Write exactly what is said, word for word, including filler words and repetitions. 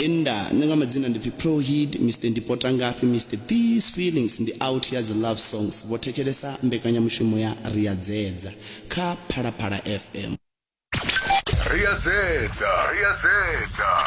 enda nenga madzina ndi Prohid Mister Ndipota Ngafi Mister These Feelings ndi out ya the love songs votecheresa mbekanya mushumo ya Riyadzedza kha Phalaphala F M. Riyadzedza Riyadzedza